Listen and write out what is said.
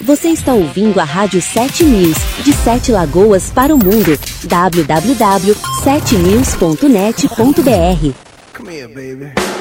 Você está ouvindo a Rádio 7 News, de 7 Lagoas para o mundo. www.7news.net.br. Come here, baby.